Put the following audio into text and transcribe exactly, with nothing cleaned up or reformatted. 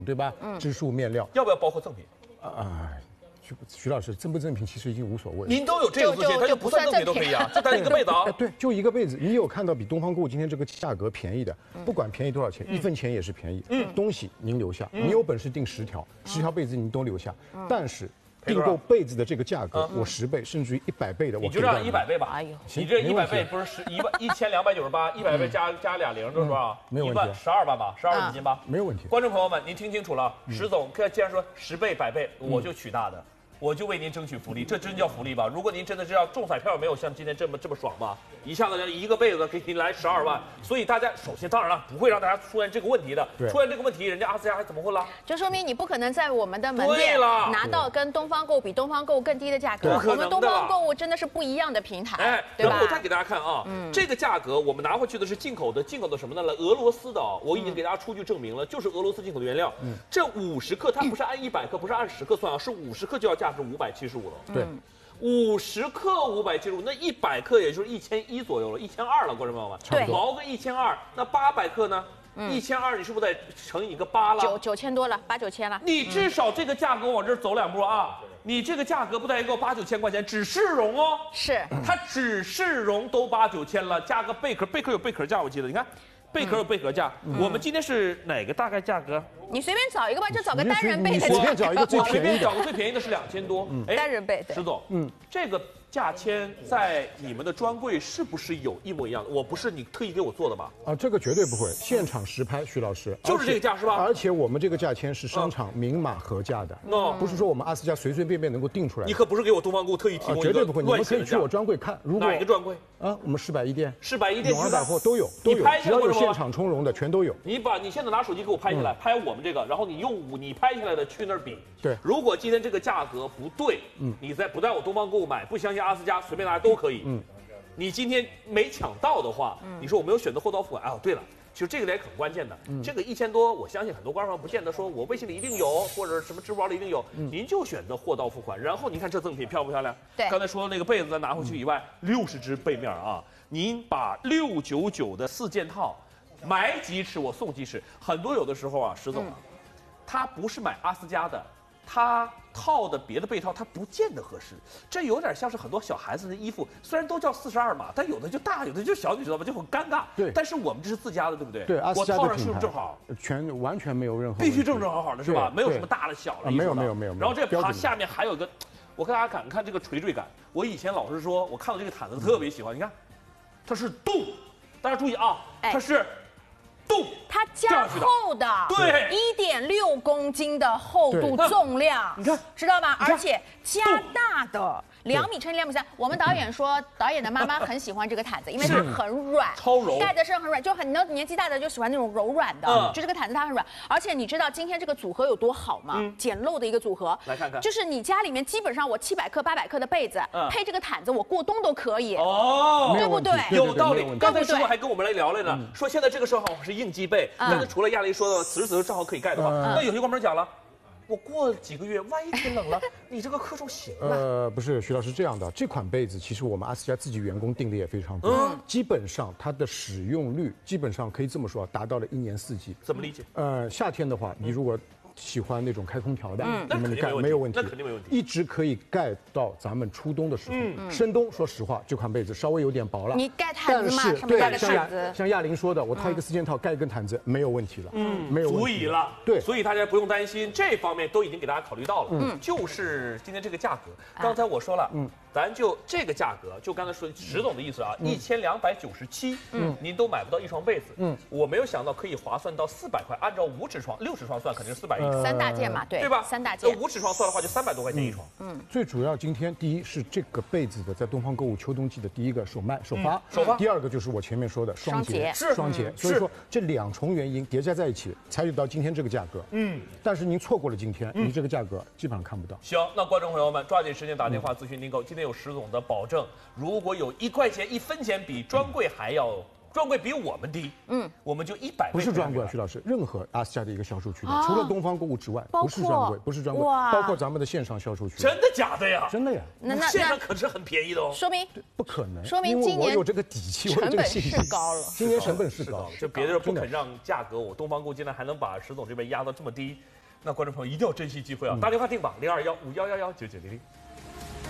对吧？嗯，支数面料要不要包括赠品？ 啊。 徐徐老师，赠不赠品其实已经无所谓了。 您都有这个资讯，它就不算赠品都可以啊，就单一个被子啊。 对，就一个被子。你有看到比东方购物今天这个价格便宜的，不管便宜多少钱，一分钱也是便宜。嗯，东西您留下，你有本事订十条，十条被子您都留下。但是订购被子的这个价格，我十倍甚至于一百倍的， 你就让一百倍吧。哎呦，你这一百倍不是十一万一千两百九十八，一百倍加加俩零，就是多少？ 没有问题， 十二万吧，十二万美金吧， 没有问题。 观众朋友们，您听清楚了，石总既然说十倍百倍，我就取大的。 我就为您争取福利，这真叫福利吧？如果您真的是要中彩票，没有像今天这么这么爽吧？一下子一个被子给你来十二万，所以大家首先当然了，不会让大家出现这个问题的。出现这个问题，人家阿斯加还怎么混了？ 就说明你不可能在我们的门店拿到跟东方购物比东方购物更低的价格。我们东方购物真的是不一样的平台，哎，对吧？ 然后我再给大家看啊，嗯、这个价格我们拿回去的是进口的，进口的什么呢？俄罗斯的啊，我已经给大家出具证明了，就是俄罗斯进口的原料。嗯、这五十克它不是按一百克，不是按十克算啊，是五十克就要价值五百七十五了。 对， 五十克五百七十五，那一百克也就是一千一左右了，一千二了，观众朋友们。 对， 毛个一千二，那八百克呢？一千二，你是不是得乘以个八了？ 九九千多了，八九千了。 你至少这个价格往这儿走两步啊！你这个价格不得够八九千块钱，只市容哦。 是， 它只市容都八九千了，加个贝壳，贝壳有贝壳价，我记得，你看。 贝壳有贝壳价，嗯、我们今天是哪个大概价格？ 你随便找一个吧，就找个单人被的。 随便找一个最便宜的。 随便找个最便宜的是两千多。 嗯，单人被。 石总，嗯，这个价签在你们的专柜是不是有一模一样的？我不是你特意给我做的吧？ 啊，这个绝对不会，现场实拍，徐老师。 就是这个价是吧？ 而且我们这个价签是商场明码核价的，哦、嗯，不是说我们阿斯加随随便便能够定出来的。 你可不是给我东方购物特意提供一个、啊、 绝对不会，你们可以去我专柜看。如果哪一个专柜？ 啊，我们市百一店、 市百一店、 永安百货都有，都有，只要有现场充容的。 全都有。 你把你现在拿手机给我拍下来，嗯、拍我们这个，然后你用你拍下来的去那儿比。 对， 如果今天这个价格不对，嗯，你在不在我东方购物买，不相信阿斯加，随便拿都可以。嗯，你今天没抢到的话，嗯、你说我没有选择货到付款。哦，对了，其实这个点很关键的，嗯、这个一千多，我相信很多官方不见得说我微信里一定有，或者什么支付宝里一定有，嗯、您就选择货到付款。然后您看这赠品漂不漂亮？ 对， 刚才说的那个被子咱拿回去以外，六十只被面啊，您把六九九的四件套。 买几尺我送几尺，很多有的时候啊，石总啊，嗯、他不是买阿斯加的，他套的别的被套，他不见得合适。这有点像是很多小孩子的衣服，虽然都叫四十二码，但有的就大，有的就小，你知道吗？就很尴尬。 对。 但是我们这是自家的，对不对？ 对，阿斯加的我套上是不是正好？ 全完全没有任何。 必须正正好好的是吧？没有什么大的小的。 没有没有没有。 然后这它下面还有个，我给大家看，看这个垂坠感。我以前老是说，我看到这个毯子特别喜欢，你看，它是镀，大家注意啊，它是。 它加厚的， 对， 一点六公斤的厚度重量， 你看， 知道吗？而且加大的，两米乘以两米三。我们导演说，导演的妈妈很喜欢这个毯子，因为它很软， 超柔， 盖在身上很软，就很多年纪大的就喜欢那种柔软的。嗯，就这个毯子它很软，而且你知道今天这个组合有多好吗？嗯，简陋的一个组合， 来看看， 就是你家里面基本上我七百克、八百克的被子， 嗯， 配这个毯子，我过冬都可以。 哦， 对不对？ 有道理。刚才师傅还跟我们来聊来呢，说现在这个时候是应季被。 但是除了亚丽说的此时此刻正好可以盖的话，嗯、那有些观众讲了，我过几个月万一天冷了，你这个克重行了。 呃，不是，徐老师这样的，这款被子其实我们阿斯加自己员工订的也非常多，嗯、基本上它的使用率基本上可以这么说，达到了一年四季。 怎么理解？ 呃，夏天的话，你如果 喜欢那种开空调的， 嗯， 你们盖没有问题， 那肯定没问题， 一直可以盖到咱们初冬的时候。嗯，深冬，说实话，这款被子稍微有点薄了。 你盖毯子嘛， 但是对，像亚子像亚玲说的，我套一个四件套，盖一根毯子没有问题了，嗯，没有足以了。 对， 所以大家不用担心，这方面都已经给大家考虑到了。嗯，就是今天这个价格，刚才我说了，嗯。 咱就这个价格，就刚才说石总的意思啊，一千两百九十七，嗯，您都买不到一床被子，嗯，我没有想到可以划算到四百块，按照五尺床、六尺床算，肯定是四百一床， 三大件嘛，对， 对吧？ 三大件， 那五尺床算的话，就三百多块钱一床， 嗯，最主要今天第一是这个被子的在东方购物秋冬季的第一个首卖首发， 首发， 第二个就是我前面说的双节， 是双节，所以说这两重原因叠加在一起，才有到今天这个价格，嗯，但是您错过了今天，你这个价格基本上看不到。 行，那观众朋友们抓紧时间打电话咨询订购，今天有石总的保。 保证，如果有一块钱、一分钱比专柜还要，专柜比我们低，嗯，我们就一百。 不是专柜，徐老师，任何阿斯加的一个销售渠道，除了东方购物之外，不是专柜，不是专柜，包括咱们的线上销售渠道。 真的假的呀？ 真的呀。 那那线上可是很便宜的哦。 说明不可能， 说明今年我有这个底气，我有这个信心。 成本是高了， 今年成本是高了， 就别的不肯让价格，我东方购物今天还能把石总这边压到这么低。 那观众朋友一定要珍惜机会啊，打电话订吧，零二幺五幺幺幺九九零零。